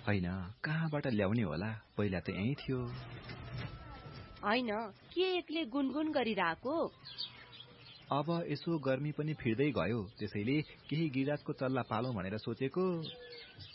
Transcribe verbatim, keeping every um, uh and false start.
होइन, कहाँबाट ल्याउने होला, पहिला त यही थियो। होइन, के एक्लै गुनगुन गरिरहेको? अब यसो गर्मी पनि फिर्दै गयो, त्यसैले केही गिलासको चल्ला पालौं भनेर सोचेको।